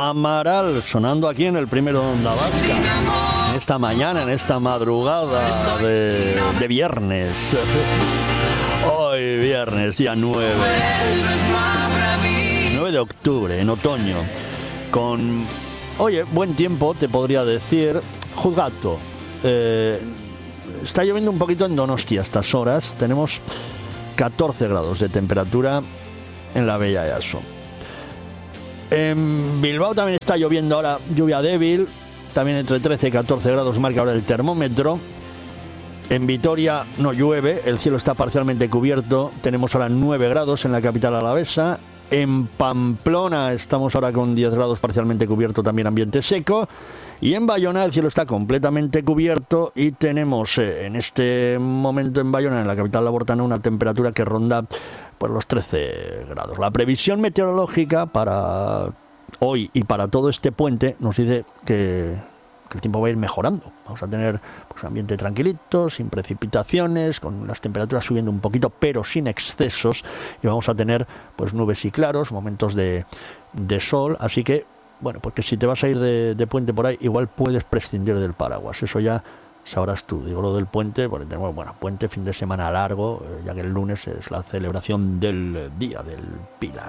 Amaral, sonando aquí en el primero de Onda Vasca. En esta mañana, en esta madrugada de viernes. Hoy viernes, día 9 de octubre, en otoño. Con, oye, buen tiempo, te podría decir. Juzgato. Está lloviendo un poquito en Donostia a estas horas. Tenemos 14 grados de temperatura en la Bella Easo. En Bilbao también está lloviendo ahora, lluvia débil, también entre 13 y 14 grados marca ahora el termómetro. En Vitoria no llueve, el cielo está parcialmente cubierto, tenemos ahora 9 grados en la capital alavesa. En Pamplona estamos ahora con 10 grados parcialmente cubierto, también ambiente seco. Y en Bayona el cielo está completamente cubierto y tenemos en este momento en Bayona, en la capital labortana, una temperatura que ronda por los 13 grados. La previsión meteorológica para hoy y para todo este puente nos dice que el tiempo va a ir mejorando. Vamos a tener pues, ambiente tranquilito, sin precipitaciones, con las temperaturas subiendo un poquito, pero sin excesos. Y vamos a tener pues nubes y claros, momentos de sol. Así que, bueno, pues que si te vas a ir de puente por ahí, igual puedes prescindir del paraguas. Eso ya sabrás tú. Digo lo del puente, porque tenemos, bueno, puente, fin de semana largo, ya que el lunes es la celebración del Día del Pilar.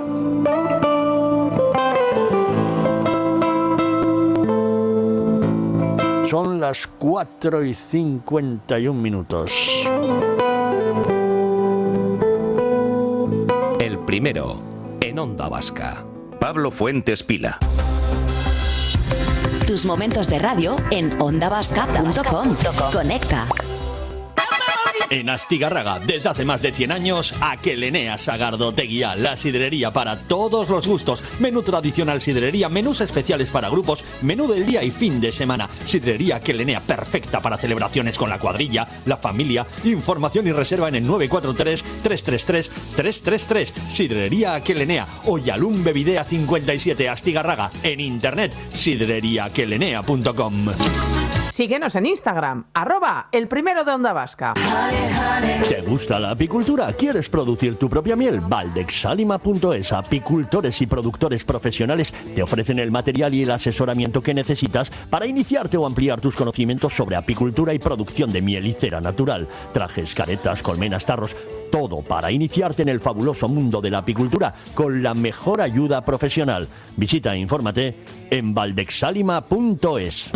Son las 4:51. El primero, en Onda Vasca. Pablo Fuentes Pila. Tus momentos de radio en ondavasca.com. Conecta. En Astigarraga, desde hace más de 100 años, Aquelenea Sagardoteguía, la sidrería para todos los gustos. Menú tradicional sidrería, menús especiales para grupos, menú del día y fin de semana. Sidrería Aquelenea, perfecta para celebraciones con la cuadrilla, la familia. Información y reserva en el 943-333-333. Sidrería Aquelenea, Oyalum Bevidea 57, Astigarraga. En internet, sidreriaaquelenea.com. Síguenos en Instagram, @el primero de Onda Vasca. ¿Te gusta la apicultura? ¿Quieres producir tu propia miel? Valdexalima.es, apicultores y productores profesionales te ofrecen el material y el asesoramiento que necesitas para iniciarte o ampliar tus conocimientos sobre apicultura y producción de miel y cera natural. Trajes, caretas, colmenas, tarros, todo para iniciarte en el fabuloso mundo de la apicultura con la mejor ayuda profesional. Visita e infórmate en valdexalima.es.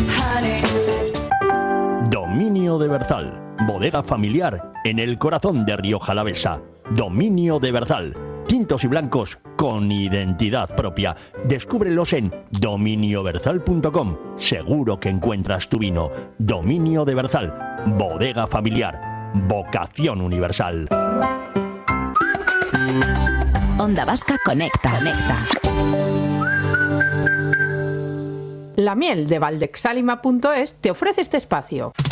Dominio de Berzal, bodega familiar en el corazón de Rioja Alavesa. Dominio de Berzal, tintos y blancos con identidad propia. Descúbrelos en dominioberzal.com. Seguro que encuentras tu vino. Dominio de Berzal, bodega familiar, vocación universal. Onda Vasca Conecta. La miel de Valdexalima.es te ofrece este espacio.